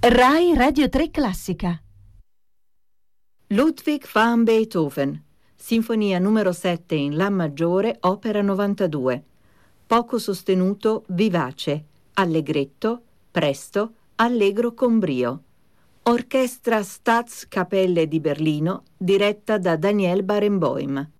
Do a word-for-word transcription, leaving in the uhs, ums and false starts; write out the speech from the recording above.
Rai Radio tre Classica. Ludwig van Beethoven, Sinfonia numero sette in La maggiore, opera novantadue. Poco sostenuto, vivace, allegretto, presto, allegro con brio. Orchestra Staatskapelle di Berlino, diretta da Daniel Barenboim.